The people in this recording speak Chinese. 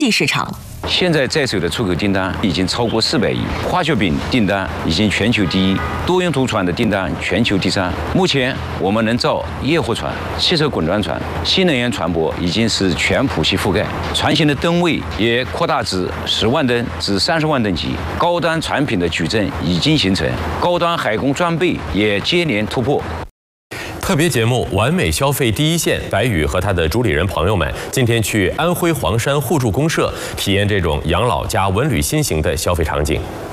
市场。 现在在手的出口订单已经超过400亿，化学品订单已经全球第1，多用途船的订单全球第3。目前我们能造液货船、汽车滚装船，新能源船舶已经是全谱系覆盖，船型的吨位也扩大至10万吨至30万吨级，高端产品的矩阵已经形成，高端海工装备也接连突破。 特别节目《完美消费第一线》，白宇和他的主理人朋友们今天去安徽黄山互助公社体验这种养老加文旅新型的消费场景。